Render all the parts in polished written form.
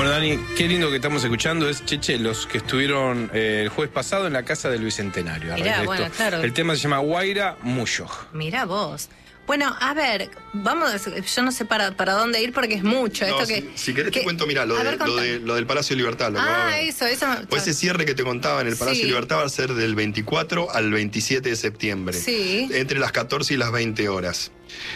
Dani, qué lindo que estamos escuchando. Es Cheche, los que estuvieron el jueves pasado en la casa del Bicentenario. Mirá, bueno, claro. El tema se llama Guaira Muyo. Mirá vos. Bueno, a ver, vamos, yo no sé para dónde ir porque es mucho. No, esto si querés te cuento, mirá, lo del Palacio de Libertad. Eso. Pues ese cierre que te contaba en el Palacio de Libertad va a ser del 24 al 27 de septiembre. Sí. Entre las 14 y las 20 horas.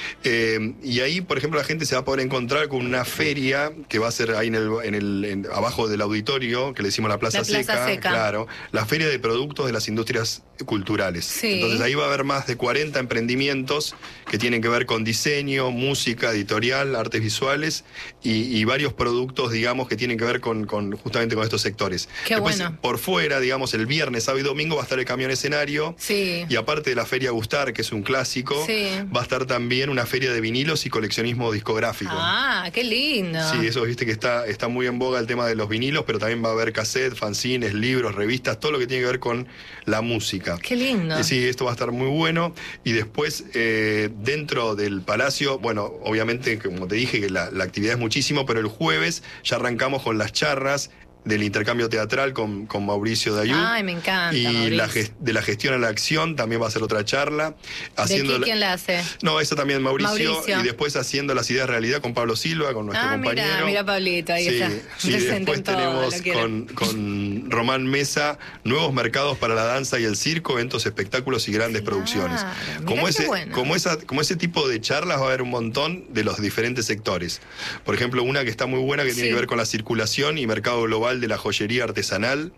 Y ahí, por ejemplo, la gente se va a poder encontrar con una feria que va a ser ahí abajo del auditorio, que le decimos la Plaza Seca. Claro, la feria de productos de las industrias culturales. Sí. Entonces ahí va a haber más de 40 emprendimientos que tienen que ver con diseño, música, editorial, artes visuales y varios productos, digamos, que tienen que ver justamente con estos sectores. Qué Después, bueno. por fuera, digamos, el viernes, sábado y domingo va a estar el camión escenario. Sí. Y aparte de la Feria Gustar, que es un clásico, va a estar también una feria de vinilos y coleccionismo discográfico. Ah, qué lindo. Sí, eso viste que está muy en boga el tema de los vinilos, pero también va a haber cassette, fanzines, libros, revistas, todo lo que tiene que ver con la música. Qué lindo. Sí, esto va a estar muy bueno. Y después, dentro del Palacio, bueno, obviamente, como te dije, que la actividad es muchísimo, pero el jueves ya arrancamos con las charlas del intercambio teatral con Mauricio Dayú. Ay, me encanta, y Mauricio. de la gestión a la acción también va a ser otra charla. ¿Quién la hace? No, esa también Mauricio. Y después haciendo las ideas realidad con Pablo Silva, con nuestro compañero. Mira Pablito, ahí está. Sí, después tenemos con Román Mesa, nuevos mercados para la danza y el circo, eventos, espectáculos y grandes producciones. Como ese tipo de charlas va a haber un montón de los diferentes sectores. Por ejemplo, una que está muy buena que tiene que ver con la circulación y mercado global de la joyería artesanal.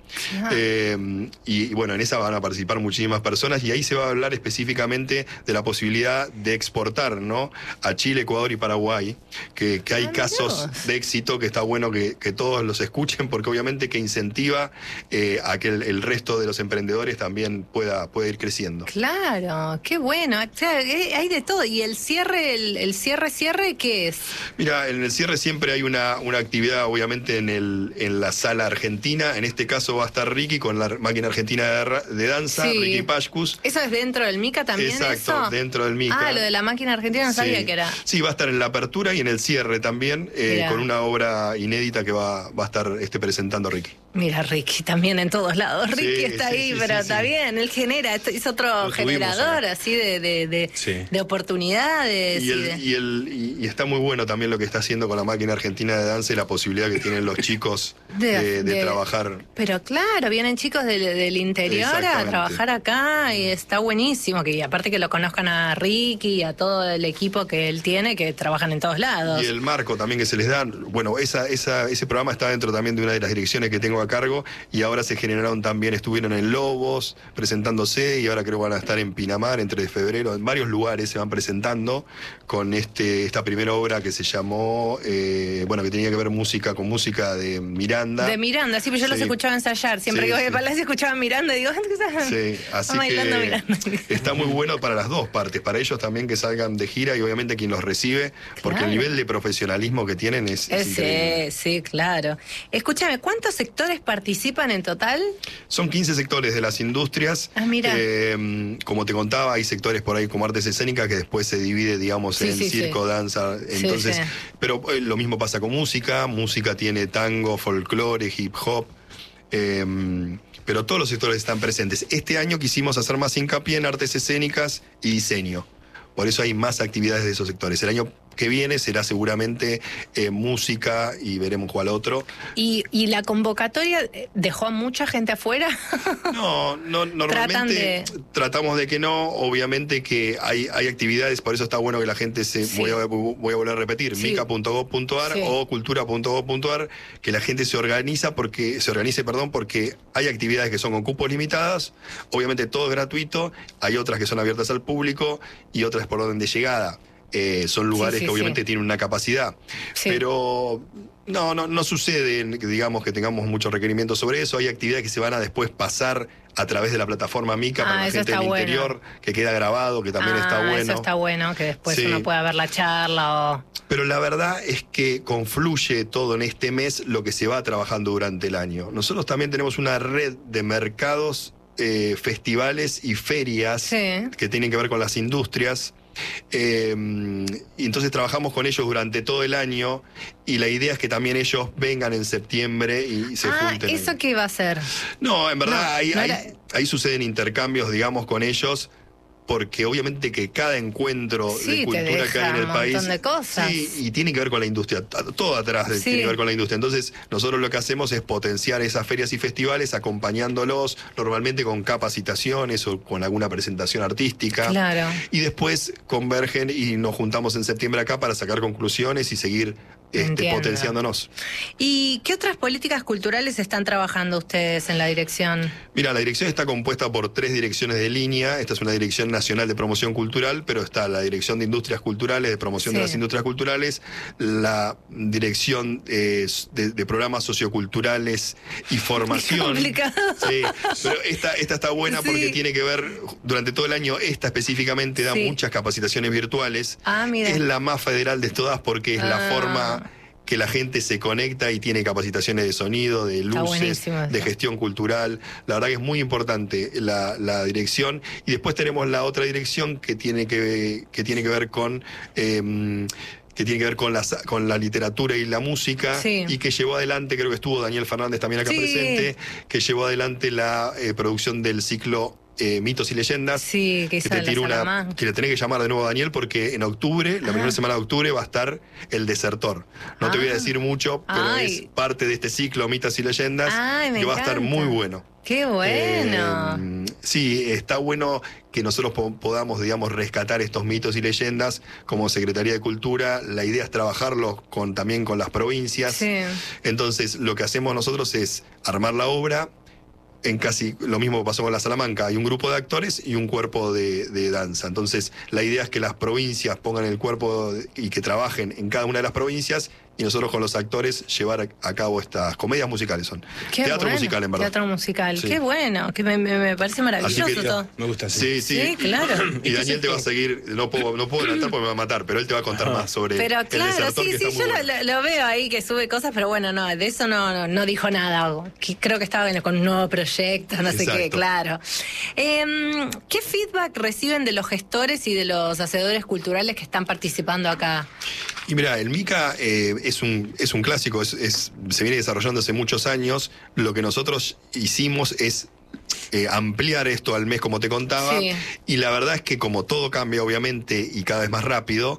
Y bueno, en esa van a participar muchísimas personas y ahí se va a hablar específicamente de la posibilidad de exportar, ¿no?, a Chile, Ecuador y Paraguay, que hay casos de éxito que está bueno que todos los escuchen, porque obviamente que incentiva a que el resto de los emprendedores también pueda ir creciendo. Claro, qué bueno. O sea, hay de todo. ¿Y el cierre, el cierre, qué es? Mira, en el cierre siempre hay una actividad, obviamente, en la sala argentina. En este caso va a estar Ricky con la máquina argentina de danza, Ricky Pashkus. ¿Eso es dentro del MICA también? Exacto, dentro del MICA. Ah, lo de la máquina argentina no sabía que era. Sí, va a estar en la apertura y en el cierre también, con una obra inédita que va a estar presentando Ricky. Mira, Ricky también en todos lados. Ricky está ahí, pero está bien, él genera, es otro generador así de oportunidades. Y está muy bueno también lo que está haciendo con la máquina argentina de danza y la posibilidad que tienen los chicos de trabajar. Pero claro, vienen chicos del interior a trabajar acá y está buenísimo. Y aparte que lo conozcan a Ricky y a todo el equipo que él tiene, que trabajan en todos lados. Y el marco también que se les da. Bueno, ese programa está dentro también de una de las direcciones que tengo a cargo y ahora estuvieron en Lobos presentándose y ahora creo que van a estar en Pinamar entre febrero, en varios lugares se van presentando con esta primera obra que se llamó, que tenía que ver con música de Miranda. De Miranda, sí, pero yo los escuchaba ensayar. Siempre que voy al Palacio escuchaba Miranda y digo, así que está muy bueno para las dos partes, para ellos también que salgan de gira y obviamente quien los recibe, porque el nivel de profesionalismo que tienen es increíble. Sí, claro. Escúchame, ¿cuántos sectores participan en total? Son 15 sectores de las industrias. Mira. Como te contaba, hay sectores por ahí como artes escénicas que después se divide, digamos, en circo, danza. Entonces, pero lo mismo pasa con música. Música tiene tango, folclore, hip hop. Pero todos los sectores están presentes. Este año quisimos hacer más hincapié en artes escénicas y diseño. Por eso hay más actividades de esos sectores. El año que viene será seguramente música y veremos cuál otro. ¿Y la convocatoria dejó a mucha gente afuera? No, normalmente tratamos de que no. Obviamente que hay actividades, por eso está bueno que la gente voy a volver a repetir, mica.gov.ar o cultura.gov.ar, que la gente se organice porque hay actividades que son con cupos limitadas, obviamente todo es gratuito, hay otras que son abiertas al público y otras por orden de llegada. Son lugares que obviamente tienen una capacidad. Pero no sucede, digamos, que tengamos muchos requerimientos sobre eso. Hay actividades que se van a después pasar a través de la plataforma Mica para la gente del interior, que queda grabado, que también está bueno. Eso está bueno, que después uno pueda ver la charla Pero la verdad es que confluye todo en este mes lo que se va trabajando durante el año. Nosotros también tenemos una red de mercados, festivales y ferias que tienen que ver con las industrias. Y entonces trabajamos con ellos durante todo el año y la idea es que también ellos vengan en septiembre y se junten. ¿Eso qué va a ser? No, en verdad ahí suceden intercambios, digamos, con ellos. Porque obviamente que cada encuentro de cultura que hay en el país... montón de cosas. Sí, y tiene que ver con la industria. Todo atrás tiene que ver con la industria. Entonces, nosotros lo que hacemos es potenciar esas ferias y festivales acompañándolos, normalmente con capacitaciones o con alguna presentación artística. Claro. Y después convergen y nos juntamos en septiembre acá para sacar conclusiones y seguir potenciándonos. ¿Y qué otras políticas culturales están trabajando ustedes en la dirección? Mira, la dirección está compuesta por 3 direcciones de línea. Esta es una dirección nacional de promoción cultural, pero está la dirección de industrias culturales, de promoción de las industrias culturales, la dirección de programas socioculturales y formación. Qué complicado. Sí, pero esta está buena porque tiene que ver, durante todo el año, esta específicamente da muchas capacitaciones virtuales. Mira. Es la más federal de todas porque es la forma que la gente se conecta y tiene capacitación de sonido, de luces, de gestión cultural. La verdad que es muy importante la dirección. Y después tenemos la otra dirección que tiene que ver con con la literatura y la música, y que llevó adelante, creo que estuvo Daniel Fernández también acá presente, que llevó adelante la producción del ciclo Mitos y Leyendas. Sí, que te tiro que le tenés que llamar de nuevo a Daniel porque en octubre, la primera semana de octubre, va a estar El Desertor. No te voy a decir mucho, pero es parte de este ciclo Mitos y Leyendas, que va a estar muy bueno. ¡Qué bueno! Sí, está bueno que nosotros podamos, digamos, rescatar estos mitos y leyendas como Secretaría de Cultura. La idea es trabajarlos también con las provincias. Sí. Entonces, lo que hacemos nosotros es armar la obra. En casi lo mismo que pasó con la Salamanca, hay un grupo de actores y un cuerpo de danza. Entonces, la idea es que las provincias pongan el cuerpo y que trabajen en cada una de las provincias y nosotros con los actores llevar a cabo estas comedias musicales. Son teatro musical, en verdad. Teatro musical, qué bueno, que me parece maravilloso todo. Me gusta así. Sí, claro. Y Daniel te va a seguir, no puedo adelantar porque me va a matar, pero él te va a contar más sobre pero claro, El Desertor, yo lo veo ahí que sube cosas, pero bueno, no, de eso no dijo nada. Creo que estaba con un nuevo proyecto, no sé qué, claro. ¿Qué feedback reciben de los gestores y de los hacedores culturales que están participando acá? Y mira, el MICA es un clásico, se viene desarrollando hace muchos años. Lo que nosotros hicimos es ampliar esto al mes, como te contaba, y la verdad es que como todo cambia, obviamente, y cada vez más rápido,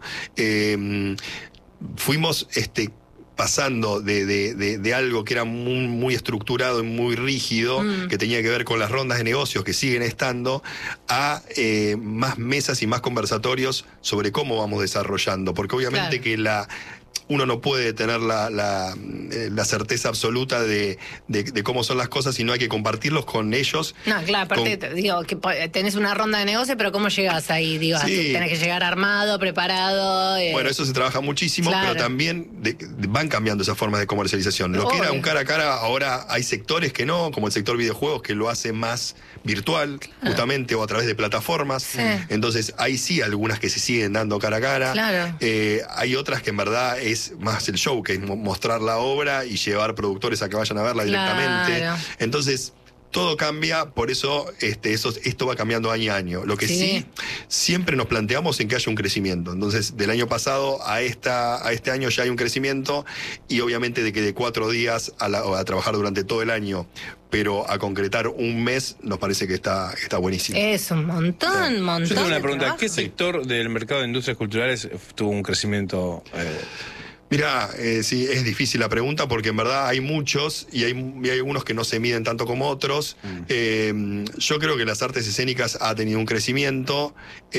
fuimos pasando de algo que era muy estructurado y muy rígido, que tenía que ver con las rondas de negocios que siguen estando, a más mesas y más conversatorios sobre cómo vamos desarrollando, porque obviamente que uno no puede tener la certeza absoluta de cómo son las cosas, sino hay que compartirlos con ellos. No, claro, aparte digo que tenés una ronda de negocio, pero ¿cómo llegas ahí? Digo, tenés que llegar armado, preparado. Bueno, eso se trabaja muchísimo, pero también van cambiando esas formas de comercialización. Lo que era un cara a cara, ahora hay sectores que no, como el sector videojuegos, que lo hace más virtual, justamente, o a través de plataformas. Entonces, hay algunas que se siguen dando cara a cara. Hay otras que en verdad es más el show, que es mostrar la obra y llevar productores a que vayan a verla directamente. Entonces, todo cambia, por eso esto va cambiando año a año. Lo que sí siempre nos planteamos en que haya un crecimiento. Entonces, del año pasado a este año ya hay un crecimiento, y obviamente de que de 4 días a trabajar durante todo el año, pero a concretar un mes, nos parece que está buenísimo. Es un montón. Yo tengo una pregunta. ¿Qué sector del mercado de industrias culturales tuvo un crecimiento? Mirá, sí, es difícil la pregunta porque en verdad hay muchos y hay algunos que no se miden tanto como otros. Yo creo que las artes escénicas ha tenido un crecimiento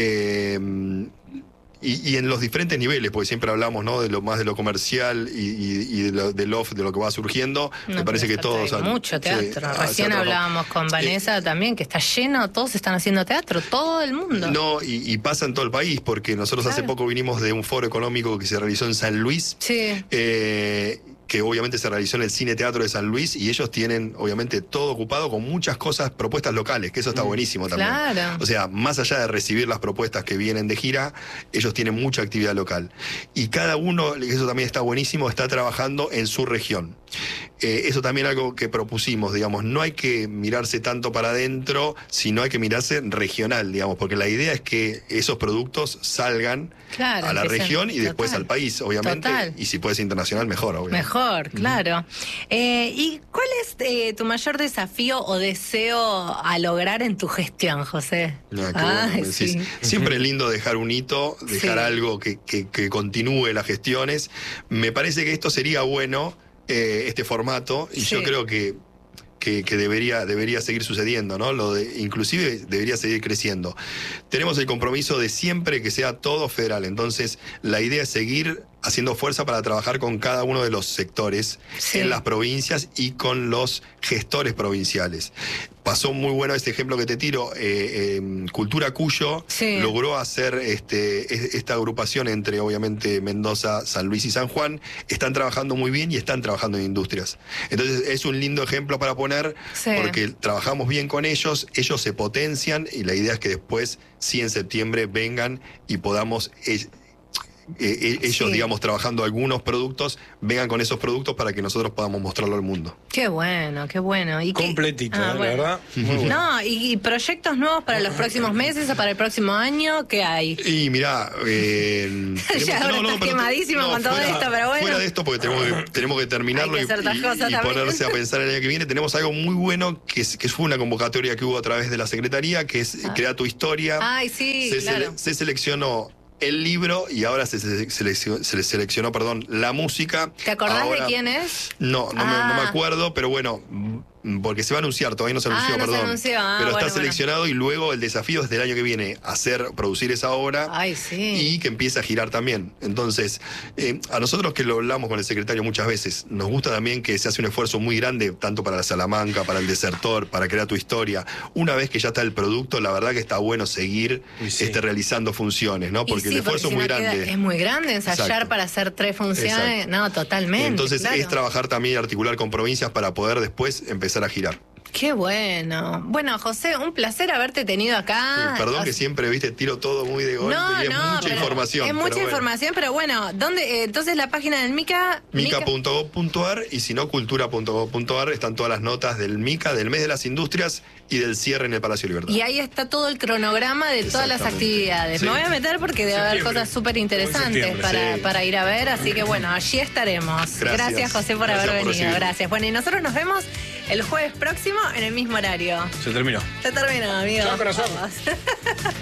y en los diferentes niveles, porque siempre hablamos, ¿no?, de lo comercial y de lo que va surgiendo. Me parece que todos hay mucho teatro. Recién hablábamos con Vanessa también, que está lleno, todos están haciendo teatro, todo el mundo. No, y pasa en todo el país, porque nosotros hace poco vinimos de un foro económico que se realizó en San Luis. Que obviamente se realizó en el Cine Teatro de San Luis, y ellos tienen obviamente todo ocupado con muchas cosas, propuestas locales, que eso está buenísimo también. O sea, más allá de recibir las propuestas que vienen de gira, ellos tienen mucha actividad local. Y cada uno, eso también está buenísimo, está trabajando en su región. eso también algo que propusimos, digamos, no hay que mirarse tanto para adentro, sino hay que mirarse regional, digamos, porque la idea es que esos productos salgan a la región y después al país, obviamente, y si puede ser internacional, mejor, obviamente. Mejor, claro. ¿Y cuál es tu mayor desafío o deseo a lograr en tu gestión, José? Siempre es lindo dejar un hito, dejar algo que continúe las gestiones. Me parece que esto sería bueno, este formato, y yo creo que debería seguir sucediendo, ¿no? Inclusive debería seguir creciendo. Tenemos el compromiso de siempre que sea todo federal, entonces la idea es seguir haciendo fuerza para trabajar con cada uno de los sectores en las provincias y con los gestores provinciales. Pasó muy bueno este ejemplo que te tiro. Cultura Cuyo logró hacer esta agrupación entre, obviamente, Mendoza, San Luis y San Juan. Están trabajando muy bien y están trabajando en industrias. Entonces es un lindo ejemplo para poner, porque trabajamos bien con ellos se potencian y la idea es que después, sí, en septiembre vengan y podamos... ellos, digamos, trabajando algunos productos, vengan con esos productos para que nosotros podamos mostrarlo al mundo. Qué bueno, qué bueno. Completito, la verdad. Muy bueno. No, ¿y proyectos nuevos para los próximos meses o para el próximo año? ¿Qué hay? Y mirá, ya ahora estás quemadísimo con todo esto, pero bueno. Fuera de esto, porque tenemos que terminarlo y ponerse a pensar el año que viene. Tenemos algo muy bueno que fue una convocatoria que hubo a través de la Secretaría, que es Crea tu Historia. Ay, sí, se seleccionó el libro y ahora se seleccionó, la música. ¿Te acordás de quién es? No me acuerdo, pero bueno, porque se va a anunciar, todavía no se anunció, no perdón. Se anunció. Pero está seleccionado y luego el desafío es del año que viene producir esa obra y que empiece a girar también. Entonces, a nosotros, que lo hablamos con el secretario muchas veces, nos gusta también que se hace un esfuerzo muy grande, tanto para la Salamanca, para el Desertor, para Crear tu Historia. Una vez que ya está el producto, la verdad que está bueno seguir realizando funciones, ¿no? Porque el esfuerzo es muy grande. Es muy grande ensayar para hacer 3 funciones. Exacto. No, totalmente. Entonces es trabajar también y articular con provincias para poder después empezar a girar. Qué bueno. Bueno, José, un placer haberte tenido acá. Perdón que siempre, tiro todo muy de golpe y es mucha información. Es mucha información, pero bueno, ¿dónde? Entonces la página del MICA... mica.gov.ar y si no, cultura.gov.ar, están todas las notas del MICA, del mes de las industrias y del cierre en el Palacio de Libertad. Y ahí está todo el cronograma de todas las actividades. Me voy a meter porque debe haber cosas súper interesantes para ir a ver, así que bueno, allí estaremos. Gracias José, por haber venido. Gracias. Bueno, y nosotros nos vemos el jueves próximo en el mismo horario. Se terminó. Se terminó, amigo. Chao, corazón.